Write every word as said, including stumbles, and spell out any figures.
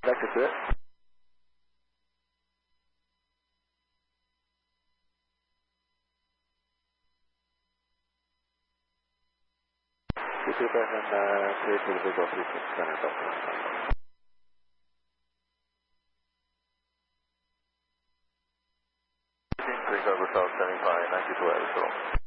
Vector clear. two two person, uh, clear to the visual three six center. Three over South seventy-five, ninety-two,